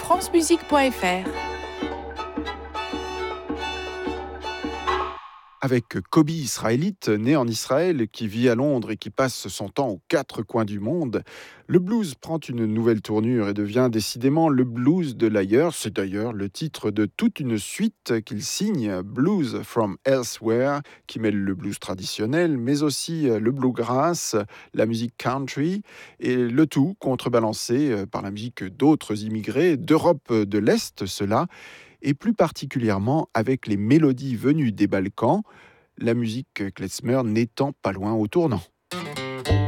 francemusique.fr. Avec Kobi israélite, né en Israël, qui vit à Londres et qui passe son temps aux quatre coins du monde, le blues prend une nouvelle tournure et devient décidément le blues de l'ailleurs. C'est d'ailleurs le titre de toute une suite qu'il signe, Blues from Elsewhere, qui mêle le blues traditionnel, mais aussi le bluegrass, la musique country, et le tout contrebalancé par la musique d'autres immigrés d'Europe de l'Est, cela, et plus particulièrement avec les mélodies venues des Balkans, la musique klezmer n'étant pas loin au tournant.